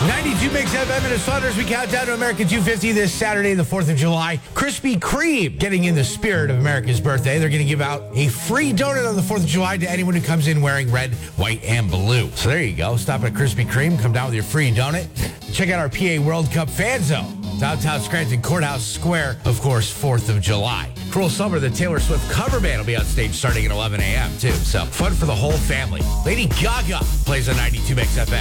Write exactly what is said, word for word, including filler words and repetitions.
ninety-two Mix F M and its Thunders. We count down to America two fifty this Saturday, the fourth of July. Krispy Kreme, getting in the spirit of America's birthday. They're going to give out a free donut on the fourth of July to anyone who comes in wearing red, white, and blue. So there you go. Stop at Krispy Kreme. Come down with your free donut. Check out our P A World Cup fan zone. Downtown Scranton Courthouse Square, of course, fourth of July. Cruel Summer, the Taylor Swift cover band will be on stage starting at eleven a.m. too. So fun for the whole family. Lady Gaga plays on ninety-two Mix F M.